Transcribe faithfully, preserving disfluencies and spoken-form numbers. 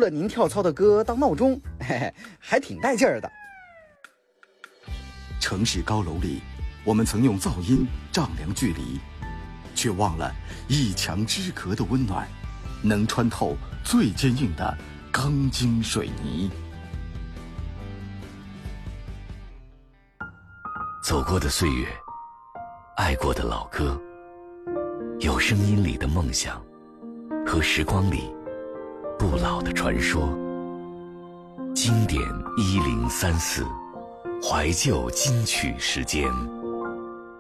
了您跳操的歌当闹钟，嘿嘿，还挺带劲儿的。 城市高楼里，我们曾用噪音丈量距离，却忘了一墙之隔的温暖，能穿透最坚硬的钢筋水泥。 走过的岁月，爱过的老歌，有声音里的梦想，和时光里不老的传说。经典一零三四，怀旧金曲时间。